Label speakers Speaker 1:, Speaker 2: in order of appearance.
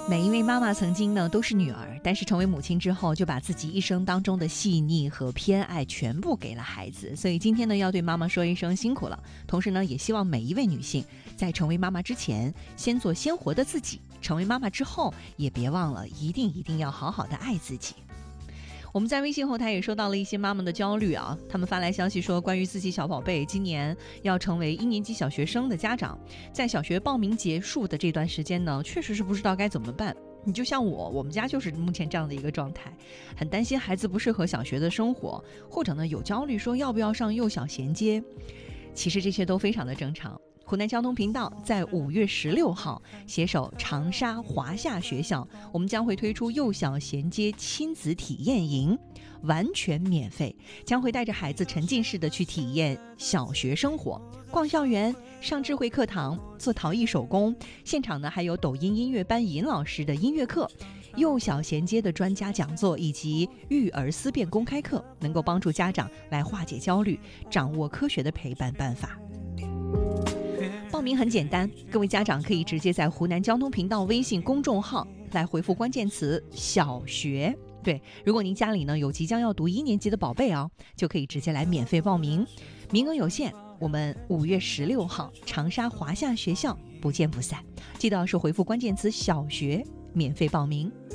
Speaker 1: 每一位妈妈曾经呢都是女儿，但是成为母亲之后，就把自己一生当中的细腻和偏爱全部给了孩子。所以今天呢，要对妈妈说一声辛苦了。同时呢，也希望每一位女性在成为妈妈之前，先做鲜活的自己；成为妈妈之后，也别忘了一定要好好的爱自己。我们在微信后台也收到了一些妈妈的焦虑啊，他们发来消息说，关于自己小宝贝今年要成为1年级小学生的家长，在小学报名结束的这段时间呢，确实是不知道该怎么办。你就像我们家就是目前这样的一个状态，很担心孩子不适合小学的生活，或者呢有焦虑说要不要上幼小衔接。其实这些都非常的正常。湖南交通频道在5月16号携手长沙华夏学校，我们将会推出幼小衔接亲子体验营，完全免费，将会带着孩子沉浸式的去体验小学生活，逛校园，上智慧课堂，做陶艺手工，现场呢还有抖音音乐班尹老师的音乐课，幼小衔接的专家讲座以及育儿思辨公开课，能够帮助家长来化解焦虑，掌握科学的陪伴办法。报名很简单，各位家长可以直接在湖南交通频道微信公众号来回复关键词小学。对，如果您家里呢有即将要读1年级的宝贝啊，就可以直接来免费报名，名额有限，我们5月16号长沙华夏学校不见不散。记得是回复关键词小学免费报名。